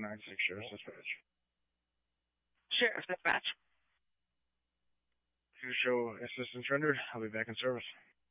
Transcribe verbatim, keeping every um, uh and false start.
nine six, Sheriff's Dispatch. Sheriff's Dispatch. To show assistance rendered, I'll be back in service.